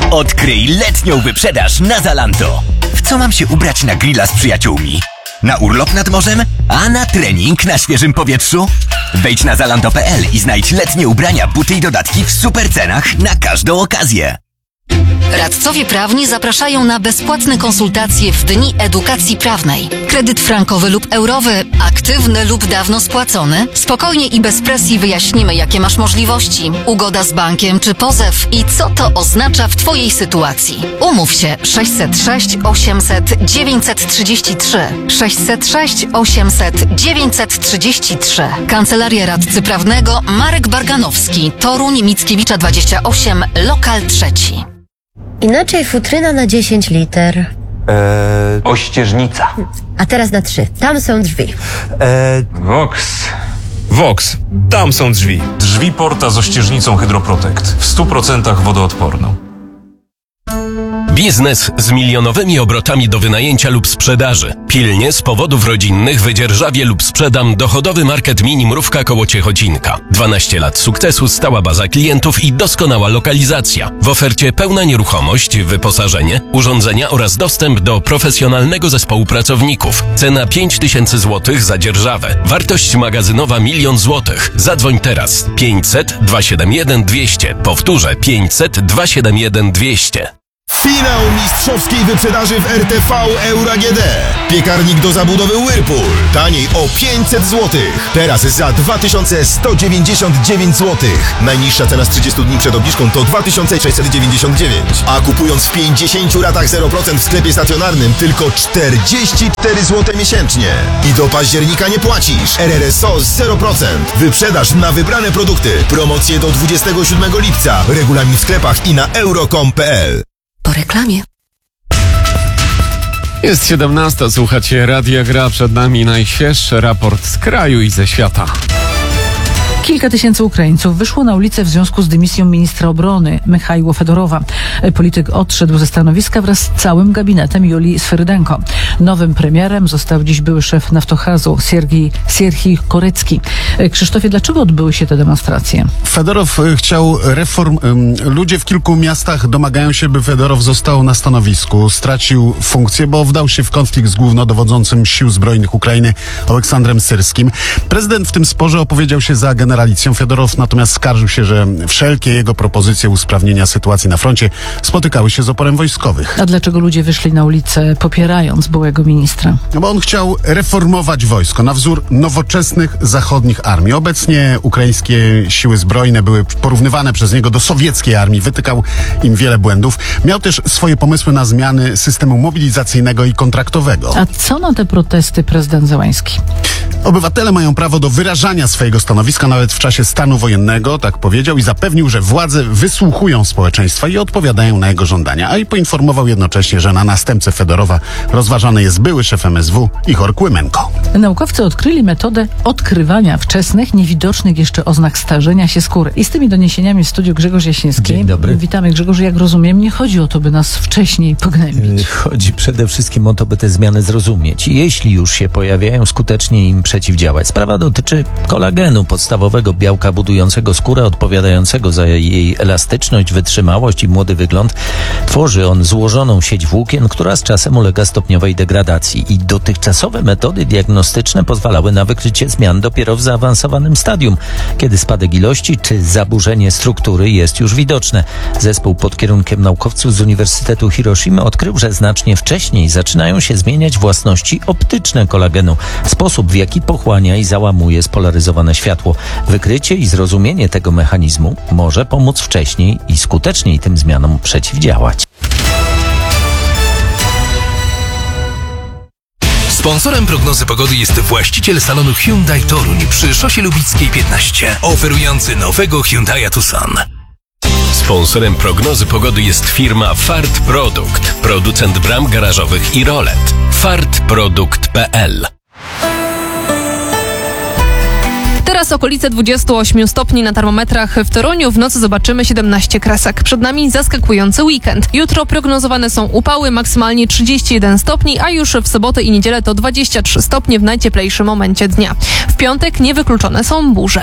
Odkryj letnią wyprzedaż na Zalando. W co mam się ubrać na grilla z przyjaciółmi? Na urlop nad morzem? A na trening na świeżym powietrzu? Wejdź na zalando.pl i znajdź letnie ubrania, buty i dodatki w super cenach na każdą okazję. Radcowie prawni zapraszają na bezpłatne konsultacje w Dni Edukacji Prawnej. Kredyt frankowy lub eurowy, aktywny lub dawno spłacony? Spokojnie i bez presji wyjaśnimy, jakie masz możliwości. Ugoda z bankiem czy pozew i co to oznacza w Twojej sytuacji. Umów się 606 800 933 606 800 933. Kancelaria Radcy Prawnego Marek Barganowski, Toruń, Mickiewicza 28, lokal 3. Inaczej futryna na 10 liter. Ościeżnica. A teraz na 3. Tam są drzwi. Vox. Tam są drzwi. Drzwi porta z ościeżnicą Hydroprotect. W 100% wodoodporną. Biznes z milionowymi obrotami do wynajęcia lub sprzedaży. Pilnie z powodów rodzinnych wydzierżawię lub sprzedam dochodowy market Mini Mrówka koło Ciechocinka. 12 lat sukcesu, stała baza klientów i doskonała lokalizacja. W ofercie pełna nieruchomość, wyposażenie, urządzenia oraz dostęp do profesjonalnego zespołu pracowników. Cena 5000 zł za dzierżawę. Wartość magazynowa 1 000 000 zł. Zadzwoń teraz 500 271 200. Powtórzę 500 271 200. Finał mistrzowskiej wyprzedaży w RTV Euro AGD. Piekarnik do zabudowy Whirlpool. Taniej o 500 zł. Teraz za 2199 zł. Najniższa cena z 30 dni przed obniżką to 2699. A kupując w 50 ratach 0% w sklepie stacjonarnym tylko 44 zł miesięcznie. I do października nie płacisz. RRSO 0%. Wyprzedaż na wybrane produkty. Promocje do 27 lipca. Regulamin w sklepach i na euro.com.pl. Po reklamie. Jest 17, słuchacie Radia Gra, przed nami najświeższy raport z kraju i ze świata. Kilka tysięcy Ukraińców wyszło na ulicę w związku z dymisją ministra obrony Michajła Fedorowa. Polityk odszedł ze stanowiska wraz z całym gabinetem Julii Swyrydenko. Nowym premierem został dziś były szef Naftogazu Sierhij Korycki. Krzysztofie, dlaczego odbyły się te demonstracje? Fedorow chciał reform. Ludzie w kilku miastach domagają się, by Fedorow został na stanowisku. Stracił funkcję, bo wdał się w konflikt z głównodowodzącym sił zbrojnych Ukrainy Aleksandrem Syrskim. Prezydent w tym sporze opowiedział się za generalicją. Fedorow natomiast skarżył się, że wszelkie jego propozycje usprawnienia sytuacji na froncie spotykały się z oporem wojskowych. A dlaczego ludzie wyszli na ulicę popierając byłego ministra? No bo on chciał reformować wojsko na wzór nowoczesnych zachodnich armii. Obecnie ukraińskie siły zbrojne były porównywane przez niego do sowieckiej armii. Wytykał im wiele błędów. Miał też swoje pomysły na zmiany systemu mobilizacyjnego i kontraktowego. A co na te protesty prezydent Zełański? Obywatele mają prawo do wyrażania swojego stanowiska nawet w czasie stanu wojennego, tak powiedział, i zapewnił, że władze wysłuchują społeczeństwa i odpowiadają na jego żądania, a i poinformował jednocześnie, że na następcę Fedorowa rozważany jest były szef MSW Ihor Kłymenko. Naukowcy odkryli metodę odkrywania wczesnych, niewidocznych jeszcze oznak starzenia się skóry. I z tymi doniesieniami w studiu Grzegorz Jaśniewski. Dzień dobry. Witamy, Grzegorz. Jak rozumiem, nie chodzi o to, by nas wcześniej pognębić. Chodzi przede wszystkim o to, by te zmiany zrozumieć. Jeśli już się pojawiają, skutecznie im przeciwdziałać. Sprawa dotyczy kolagenu, podstawowego białka budującego skórę, odpowiadającego za jej elastyczność, wytrzymałość i młody wygląd. Tworzy on złożoną sieć włókien, która z czasem ulega stopniowej degradacji. I dotychczasowe metody diagnostyczne pozwalały na wykrycie zmian dopiero w zaawansowanym stadium, kiedy spadek ilości czy zaburzenie struktury jest już widoczne. Zespół pod kierunkiem naukowców z Uniwersytetu Hiroshimy odkrył, że znacznie wcześniej zaczynają się zmieniać własności optyczne kolagenu. Sposób, w jaki pochłania i załamuje spolaryzowane światło. Wykrycie i zrozumienie tego mechanizmu może pomóc wcześniej i skuteczniej tym zmianom przeciwdziałać. Sponsorem prognozy pogody jest właściciel salonu Hyundai Toruń przy Szosie Lubickiej 15, oferujący nowego Hyundai'a Tucson. Sponsorem prognozy pogody jest firma Fart Produkt, producent bram garażowych i rolet. fartprodukt.pl. Teraz okolice 28 stopni na termometrach w Toruniu. W nocy zobaczymy 17 kresek. Przed nami zaskakujący weekend. Jutro prognozowane są upały, maksymalnie 31 stopni, a już w sobotę i niedzielę to 23 stopnie w najcieplejszym momencie dnia. W piątek niewykluczone są burze.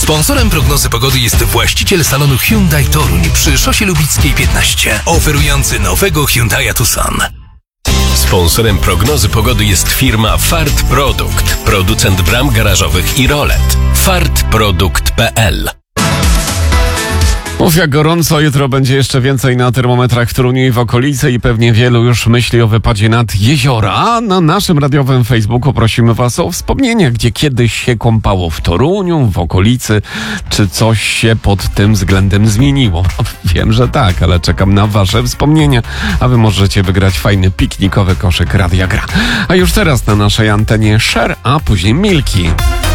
Sponsorem prognozy pogody jest właściciel salonu Hyundai Toruń przy Szosie Lubickiej 15, oferujący nowego Hyundai'a Tucson. Sponsorem prognozy pogody jest firma Fart Produkt, producent bram garażowych i rolet. fartprodukt.pl. Mów jak gorąco, jutro będzie jeszcze więcej na termometrach w Toruniu i w okolicy i pewnie wielu już myśli o wypadzie nad jeziora. A na naszym radiowym Facebooku prosimy Was o wspomnienia, gdzie kiedyś się kąpało w Toruniu, w okolicy, czy coś się pod tym względem zmieniło. Wiem, że tak, ale czekam na Wasze wspomnienia, a Wy możecie wygrać fajny piknikowy koszyk Radia Gra. A już teraz na naszej antenie Cher, a później Milki.